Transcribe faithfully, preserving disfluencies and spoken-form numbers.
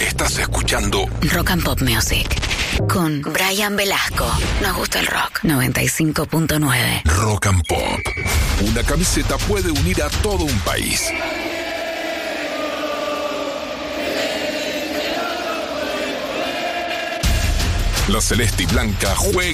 Estás escuchando Rock and Pop Music con Brian Velasco. Nos gusta el rock. noventa y cinco punto nueve. Rock and Pop. Una camiseta puede unir a todo un país. La celeste y blanca juega